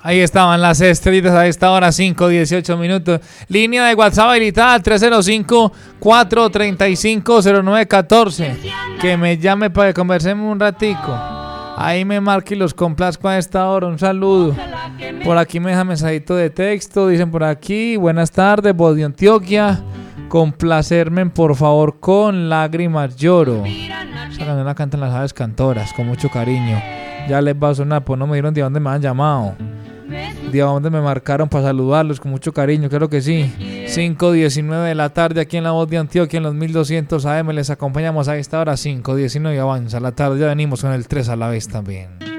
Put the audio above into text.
Ahí estaban las estrellitas a esta hora, 5:18 minutos. Línea de WhatsApp habilitada 305-435-0914. Que me llame para que conversemos un ratico. Ahí me marque y los complazco a esta hora. Un saludo. Por aquí me deja mensajito de texto. Dicen por aquí, buenas tardes, voz de Antioquia. Complacerme, por favor, con Lágrimas Lloro. Esa canción la cantan las aves cantoras, con mucho cariño. Ya les va a sonar, pues no me dieron de dónde me han llamado. De dónde me marcaron para saludarlos con mucho cariño, claro que sí. 5:19 de la tarde aquí en La Voz de Antioquia en los 1200 AM. Les acompañamos a esta hora, 5:19 y avanza la tarde. Ya venimos con el 3 a la vez también.